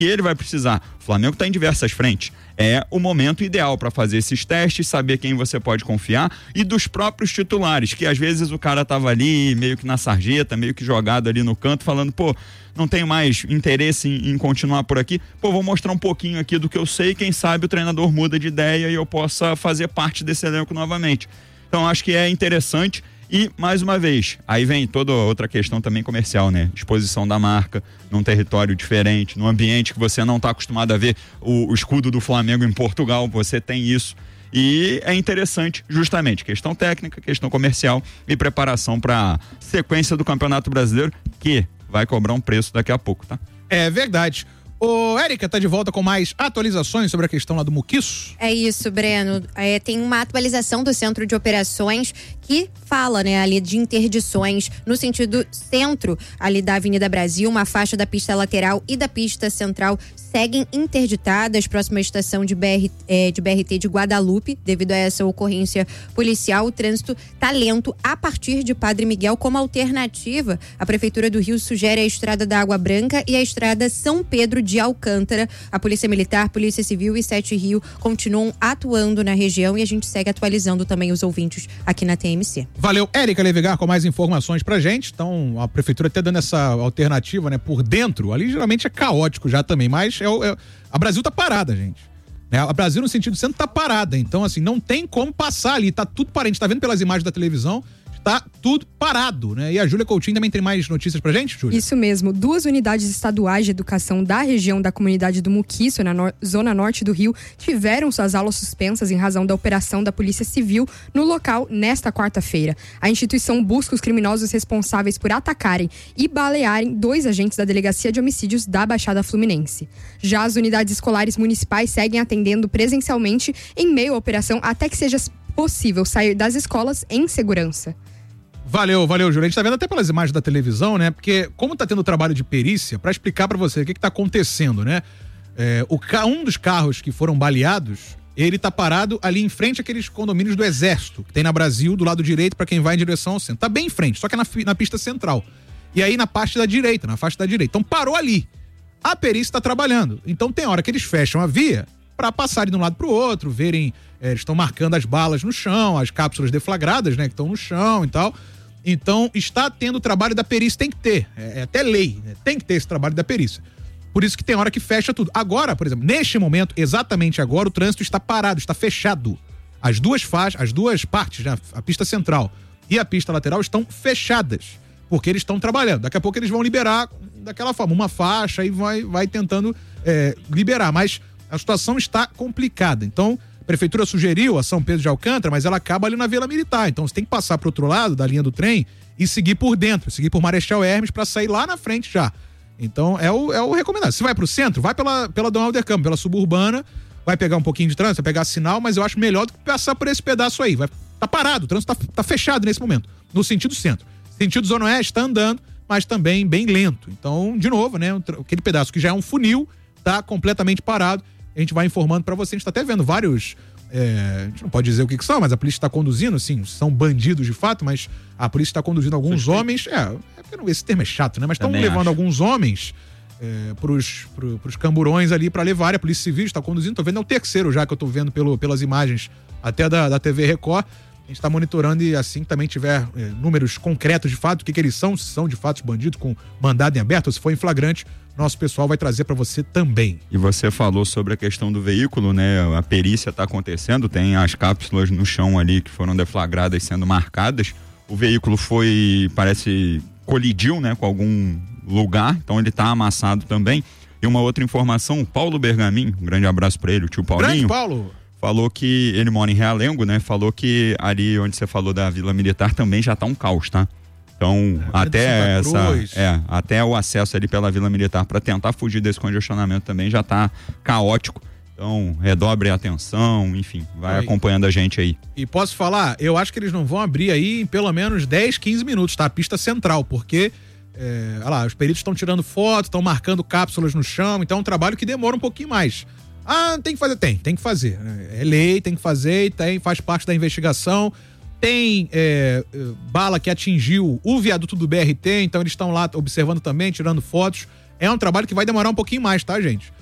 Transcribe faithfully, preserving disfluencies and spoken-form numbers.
E ele vai precisar. O Flamengo está em diversas frentes. É o momento ideal para fazer esses testes, saber quem você pode confiar e dos próprios titulares, que às vezes o cara tava ali meio que na sarjeta, meio que jogado ali no canto, falando, pô, não tenho mais interesse em, em continuar por aqui, pô, vou mostrar um pouquinho aqui do que eu sei, quem sabe o treinador muda de ideia e eu possa fazer parte desse elenco novamente. Então acho que é interessante. E, mais uma vez, aí vem toda outra questão também comercial, né? Exposição da marca num território diferente, num ambiente que você não está acostumado a ver o, o escudo do Flamengo em Portugal, você tem isso. E é interessante, justamente, questão técnica, questão comercial e preparação para sequência do Campeonato Brasileiro, que vai cobrar um preço daqui a pouco, tá? É verdade. Ô, Érica, tá de volta com mais atualizações sobre a questão lá do Muquiço? É isso, Breno. É, tem uma atualização do Centro de Operações que fala, né, ali de interdições no sentido centro ali da Avenida Brasil, uma faixa da pista lateral e da pista central seguem interditadas, próxima à estação de, B R, é, de B R T de Guadalupe, devido a essa ocorrência policial. O trânsito tá lento a partir de Padre Miguel. Como alternativa, a Prefeitura do Rio sugere a Estrada da Água Branca e a Estrada São Pedro de Alcântara. A Polícia Militar, Polícia Civil e Sete Rio continuam atuando na região e a gente segue atualizando também os ouvintes aqui na T M C. Valeu, Érica Levegar, com mais informações pra gente. Então, a Prefeitura até dando essa alternativa, né, por dentro. Ali geralmente é caótico já também, mas é, é, a Brasil tá parada, gente. É, a Brasil, no sentido centro, tá parada. Então, assim, não tem como passar ali. Tá tudo parado. A gente tá vendo pelas imagens da televisão. Tá tudo parado, né? E a Júlia Coutinho também tem mais notícias pra gente, Júlia? Isso mesmo. Duas unidades estaduais de educação da região da comunidade do Muquiço, na no- zona norte do Rio, tiveram suas aulas suspensas em razão da operação da Polícia Civil no local nesta quarta-feira. A instituição busca os criminosos responsáveis por atacarem e balearem dois agentes da Delegacia de Homicídios da Baixada Fluminense. Já as unidades escolares municipais seguem atendendo presencialmente em meio à operação até que seja possível sair das escolas em segurança. Valeu, valeu, Júlia. A gente tá vendo até pelas imagens da televisão, né? Porque como tá tendo trabalho de perícia, pra explicar pra você o que que tá acontecendo, né? É, o, um dos carros que foram baleados, ele tá parado ali em frente àqueles condomínios do Exército, que tem na Brasil, do lado direito, pra quem vai em direção ao centro. Tá bem em frente, só que é na, na pista central. E aí na parte da direita, na faixa da direita. Então parou ali. A perícia tá trabalhando. Então tem hora que eles fecham a via pra passarem de um lado pro outro, verem, é, eles estão marcando as balas no chão, as cápsulas deflagradas, né, que estão no chão e tal. Então, está tendo o trabalho da perícia, tem que ter, é, é até lei, né? Tem que ter esse trabalho da perícia. Por isso que tem hora que fecha tudo. Agora, por exemplo, neste momento, exatamente agora, o trânsito está parado, está fechado. As duas faixas, as duas partes, né? A pista central e a pista lateral estão fechadas, porque eles estão trabalhando. Daqui a pouco eles vão liberar daquela forma, uma faixa e vai, vai tentando é, liberar, mas a situação está complicada. Então, a Prefeitura sugeriu a São Pedro de Alcântara, mas ela acaba ali na Vila Militar. Então você tem que passar para o outro lado da linha do trem e seguir por dentro, seguir por Marechal Hermes para sair lá na frente já. Então é o, é o recomendado. Se vai para o centro, vai pela, pela Dom Helder Campos, pela suburbana, vai pegar um pouquinho de trânsito, vai pegar sinal, mas eu acho melhor do que passar por esse pedaço aí. Vai, tá parado, o trânsito tá, tá fechado nesse momento, no sentido centro. Sentido Zona Oeste tá andando, mas também bem lento. Então, de novo, né, aquele pedaço que já é um funil, tá completamente parado. A gente vai informando pra você, a gente tá até vendo vários, é, a gente não pode dizer o que que são, mas a polícia tá conduzindo, sim, são bandidos de fato, mas a polícia tá conduzindo alguns Suspeito. homens, é, é porque esse termo é chato, né, mas estão levando acho. alguns homens é, pros, pro, pros camburões ali pra levar, a polícia civil está conduzindo, tô vendo, é o terceiro já que eu tô vendo pelo, pelas imagens até da, da T V Record. A gente está monitorando e assim que também tiver é, números concretos de fato, o que que eles são, se são de fato bandidos com mandado em aberto, ou se for em flagrante, nosso pessoal vai trazer para você também. E você falou sobre a questão do veículo, né? A perícia está acontecendo, tem as cápsulas no chão ali que foram deflagradas sendo marcadas. O veículo foi, parece, colidiu, né, com algum lugar, então ele está amassado também. E uma outra informação, Paulo Bergamin, um grande abraço para ele, o tio Paulinho. Grande Paulo! Falou que ele mora em Realengo, né? Falou que ali onde você falou da Vila Militar também já tá um caos, tá? Então, é, até essa, é, até o acesso ali pela Vila Militar para tentar fugir desse congestionamento também já tá caótico. Então, redobre a atenção, enfim, vai aí acompanhando a gente aí. E posso falar, eu acho que eles não vão abrir aí em pelo menos dez, quinze minutos, tá? A pista central, porque, é, olha lá, os peritos estão tirando foto, estão marcando cápsulas no chão, então é um trabalho que demora um pouquinho mais. Ah, tem que fazer? Tem, tem que fazer. É lei, tem que fazer, tem, faz parte da investigação. Tem é, bala que atingiu o viaduto do B R T, então eles estão lá observando também, tirando fotos. é um trabalho que vai demorar um pouquinho mais, tá, gente?